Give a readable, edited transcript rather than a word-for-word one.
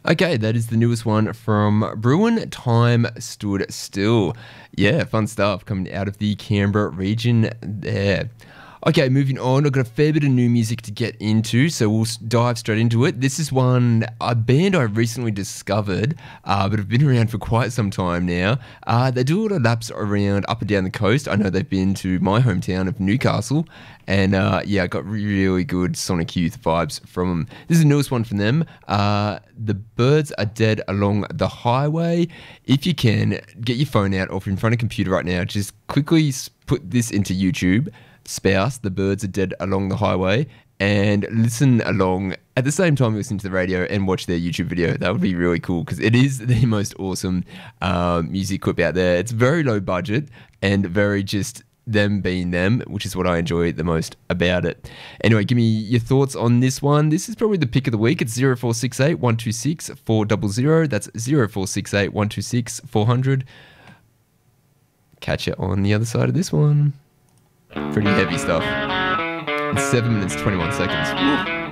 Okay, that is the newest one from Bruin, Time Stood Still. Yeah, fun stuff coming out of the Canberra region there. Okay, moving on. I've got a fair bit of new music to get into, so we'll dive straight into it. This is a band I recently discovered, but have been around for quite some time now. They do a lot of laps around up and down the coast. I know they've been to my hometown of Newcastle, and yeah, I got really good Sonic Youth vibes from them. This is the newest one from them. The Birds Are Dead Along the Highway. If you can, get your phone out, or if you're in front of a computer right now, just quickly put this into YouTube. Spouse, The Birds Are Dead Along the Highway, and listen along at the same time you listen to the radio and watch their YouTube video. That would be really cool because it is the most awesome music clip out there. It's very low budget and very just them being them, which is what I enjoy the most about it. Anyway, give me your thoughts on this one. This is probably the pick of the week. It's 0468 126 400. That's 0468 126 400. Catch you on the other side of this one. Pretty heavy stuff. It's 7 minutes 21 seconds. Woo.